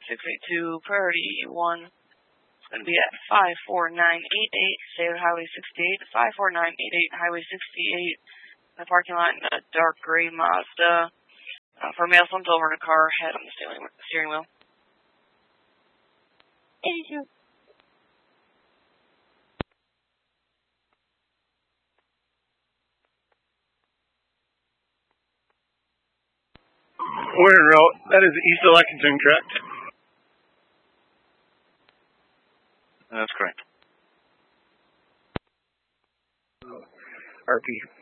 682, priority 1. It's going to be at 54988, State Highway 68, 54988, Highway 68, in the parking lot in a dark gray Mazda. For mail sent over in a car, head on the steering wheel. 82. We're en route. That is East of Lexington, correct? That's correct. RP.